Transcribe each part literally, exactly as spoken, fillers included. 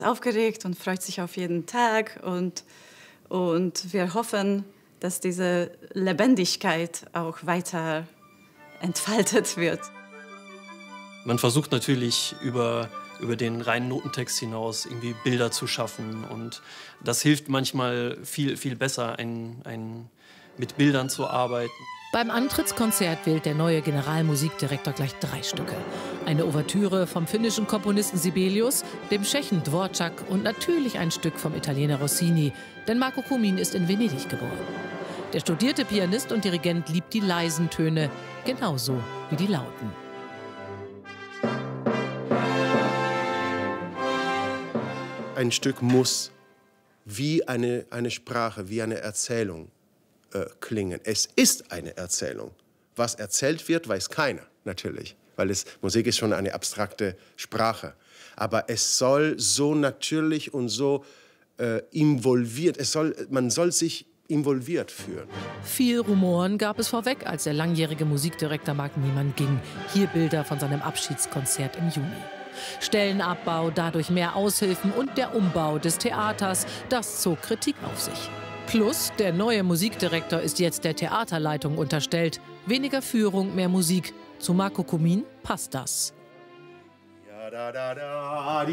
Aufgeregt und freut sich auf jeden Tag. Und, und wir hoffen, dass diese Lebendigkeit auch weiter entfaltet wird. Man versucht natürlich über, über den reinen Notentext hinaus irgendwie Bilder zu schaffen. Und das hilft manchmal viel, viel besser, ein, ein, mit Bildern zu arbeiten. Beim Antrittskonzert wählt der neue Generalmusikdirektor gleich drei Stücke. Eine Ouvertüre vom finnischen Komponisten Sibelius, dem Tschechen Dvorak und natürlich ein Stück vom Italiener Rossini. Denn Marco Cumin ist in Venedig geboren. Der studierte Pianist und Dirigent liebt die leisen Töne, genauso wie die lauten. Ein Stück muss wie eine, eine Sprache, wie eine Erzählung äh, klingen. Es ist eine Erzählung. Was erzählt wird, weiß keiner, natürlich. Weil es, Musik ist schon eine abstrakte Sprache. Aber es soll so natürlich und so äh, involviert, es soll, man soll sich involviert fühlen. Viel Rumoren gab es vorweg, als der langjährige Musikdirektor Marc Niemann ging. Hier Bilder von seinem Abschiedskonzert im Juni. Stellenabbau, dadurch mehr Aushilfen und der Umbau des Theaters, das zog Kritik auf sich. Plus, der neue Musikdirektor ist jetzt der Theaterleitung unterstellt. Weniger Führung, mehr Musik. Zu Marco Cumin passt das. Da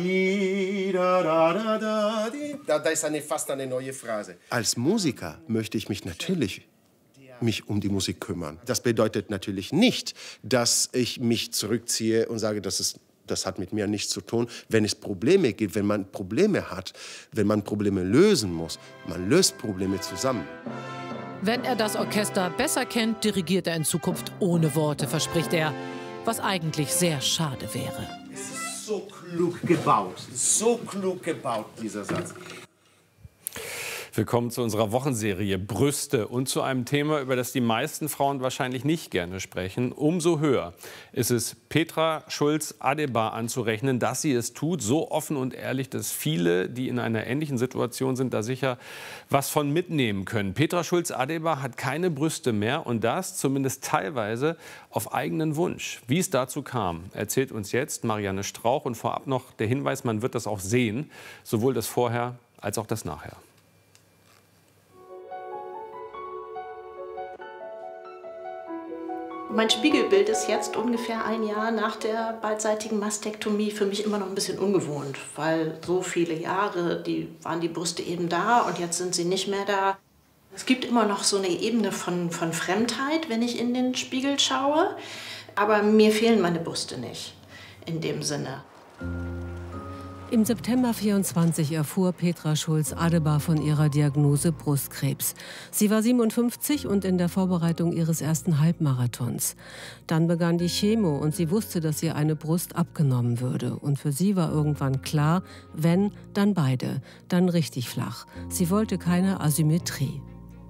ist eine, fast eine neue Phrase. Als Musiker möchte ich mich natürlich mich um die Musik kümmern. Das bedeutet natürlich nicht, dass ich mich zurückziehe und sage, das ist Das hat mit mir nichts zu tun. Wenn es Probleme gibt, wenn man Probleme hat, wenn man Probleme lösen muss, man löst Probleme zusammen. Wenn er das Orchester besser kennt, dirigiert er in Zukunft ohne Worte, verspricht er. Was eigentlich sehr schade wäre. Es ist so klug gebaut, so klug gebaut, dieser Satz. Willkommen zu unserer Wochenserie Brüste und zu einem Thema, über das die meisten Frauen wahrscheinlich nicht gerne sprechen. Umso höher ist es Petra Schulz-Adebar anzurechnen, dass sie es tut, so offen und ehrlich, dass viele, die in einer ähnlichen Situation sind, da sicher was von mitnehmen können. Petra Schulz-Adebar hat keine Brüste mehr und das zumindest teilweise auf eigenen Wunsch. Wie es dazu kam, erzählt uns jetzt Marianne Strauch und vorab noch der Hinweis, man wird das auch sehen, sowohl das Vorher als auch das Nachher. Mein Spiegelbild ist jetzt ungefähr ein Jahr nach der beidseitigen Mastektomie für mich immer noch ein bisschen ungewohnt, weil so viele Jahre, die waren die Brüste eben da und jetzt sind sie nicht mehr da. Es gibt immer noch so eine Ebene von, von Fremdheit, wenn ich in den Spiegel schaue, aber mir fehlen meine Brüste nicht in dem Sinne. Im September vierundzwanzig erfuhr Petra Schulz-Adebar von ihrer Diagnose Brustkrebs. Sie war siebenundfünfzig und in der Vorbereitung ihres ersten Halbmarathons. Dann begann die Chemo und sie wusste, dass ihr eine Brust abgenommen würde. Und für sie war irgendwann klar, wenn, dann beide, dann richtig flach. Sie wollte keine Asymmetrie.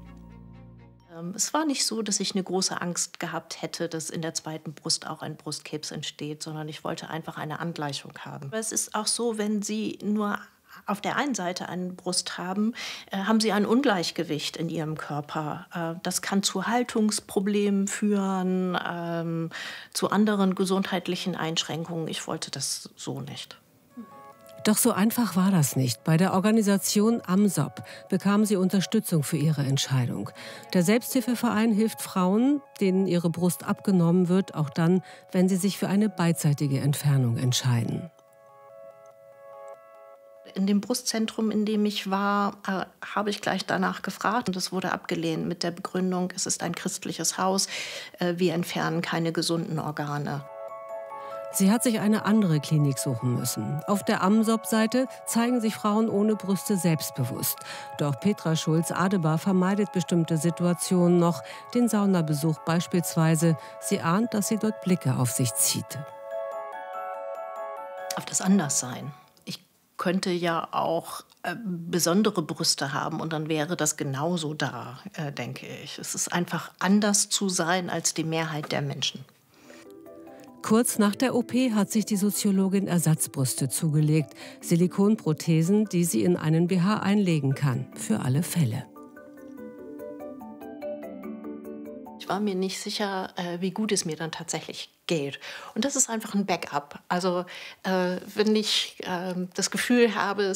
Es war nicht so, dass ich eine große Angst gehabt hätte, dass in der zweiten Brust auch ein Brustkrebs entsteht, sondern ich wollte einfach eine Angleichung haben. Es ist auch so, wenn Sie nur auf der einen Seite eine Brust haben, äh, haben Sie ein Ungleichgewicht in Ihrem Körper. Äh, das kann zu Haltungsproblemen führen, ähm, zu anderen gesundheitlichen Einschränkungen. Ich wollte das so nicht. Doch so einfach war das nicht. Bei der Organisation AMSOP bekam sie Unterstützung für ihre Entscheidung. Der Selbsthilfeverein hilft Frauen, denen ihre Brust abgenommen wird, auch dann, wenn sie sich für eine beidseitige Entfernung entscheiden. In dem Brustzentrum, in dem ich war, äh, habe ich gleich danach gefragt und es wurde abgelehnt mit der Begründung, es ist ein christliches Haus, äh, wir entfernen keine gesunden Organe. Sie hat sich eine andere Klinik suchen müssen. Auf der AMSOP-Seite zeigen sich Frauen ohne Brüste selbstbewusst. Doch Petra Schulz-Adebar vermeidet bestimmte Situationen noch, den Saunabesuch beispielsweise. Sie ahnt, dass sie dort Blicke auf sich zieht. Auf das Anderssein. Ich könnte ja auch äh, besondere Brüste haben und dann wäre das genauso da, äh, denke ich. Es ist einfach anders zu sein als die Mehrheit der Menschen. Kurz nach der O P hat sich die Soziologin Ersatzbrüste zugelegt. Silikonprothesen, die sie in einen B H einlegen kann. Für alle Fälle. Ich war mir nicht sicher, äh, wie gut es mir dann tatsächlich geht. Und das ist einfach ein Backup. Also äh, wenn ich äh, das Gefühl habe,